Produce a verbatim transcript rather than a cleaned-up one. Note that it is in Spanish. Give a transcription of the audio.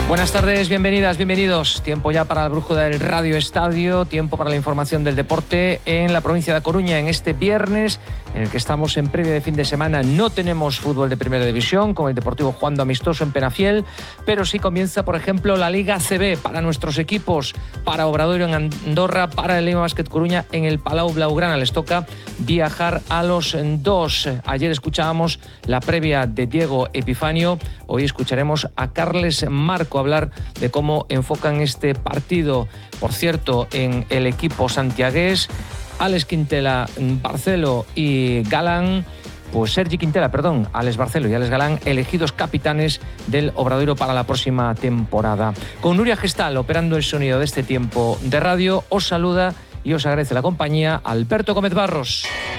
Buenas tardes, bienvenidas, bienvenidos. Tiempo ya para la brújula del Radio Estadio, tiempo para la información del deporte en la provincia de A Coruña en este viernes, en el que estamos en previa de fin de semana. No tenemos fútbol de primera división, con el Deportivo jugando amistoso en Penafiel, pero sí comienza, por ejemplo, la Liga C B para nuestros equipos, para Obradoiro en Andorra, para el Lima Basket Coruña en el Palau Blaugrana. Les toca viajar a los dos. Ayer escuchábamos la previa de Diego Epifanio, hoy escucharemos a Carles Marco hablar de cómo enfocan este partido. Por cierto, en el equipo santiagués, Alex Quintela, Barcelo y Galán, pues Sergi Quintela, perdón, Alex Barcelo y Alex Galán, elegidos capitanes del Obradoiro para la próxima temporada. Con Nuria Gestal operando el sonido de este tiempo de radio, os saluda y os agradece la compañía Alberto Gómez Barros.